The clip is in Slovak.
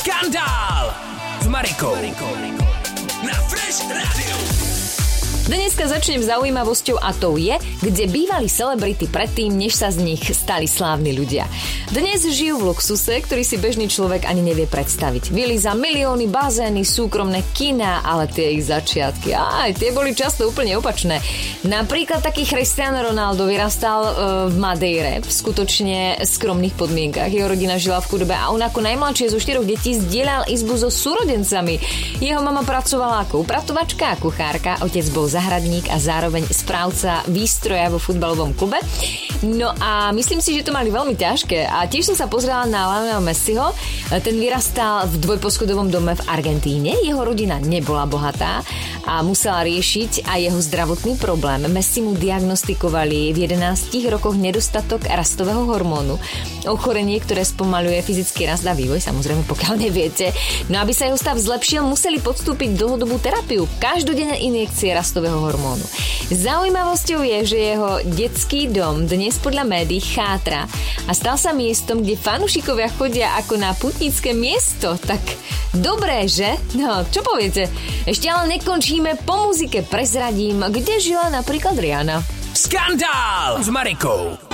Skandál s Marikou na Fresh Radio. Dneska začnem zaujímavosťou a tou je, kde bývali celebrity predtým, než sa z nich stali slávni ľudia. Dnes žijú v luxuse, ktorý si bežný človek ani nevie predstaviť. Vily za milióny, bazény, súkromné kina, ale tie ich začiatky, tie boli často úplne opačné. Napríklad taký Cristiano Ronaldo vyrastal v Madeire v skutočne skromných podmienkach. Jeho rodina žila v chudobe a on ako najmladšie zo 4 detí zdieľal izbu so súrodencami. Jeho mama pracovala ako upratovačka a kuchárka, otec bol zahradník a zároveň správca výstroja vo futbalovom klube. No a myslím si, že to mali veľmi ťažké. A tiež som sa pozrela na Lionela Messiho. Ten vyrastal v dvojposchodovom dome v Argentíne. Jeho rodina nebola bohatá a musela riešiť aj jeho zdravotný problém. Messi mu diagnostikovali v 11 rokoch nedostatok rastového hormónu. Ochorenie, ktoré spomaľuje fyzický rast a vývoj, samozrejme pokiaľ neviete. No aby sa jeho stav zlepšil, museli podstúpiť dlhodobú terapiu. Každodenné injekcie rastového hormónu. Zaujímavosťou je, že jeho detský dom dnes podľa médií chátra a stal sa miestom, kde fanúšikovia chodia ako na putnícke miesto. Tak dobré, že? No, čo poviete? Ešte ale nekončíme, po muzike prezradím, kde žila napríklad Rihanna. Skandál s Marikou.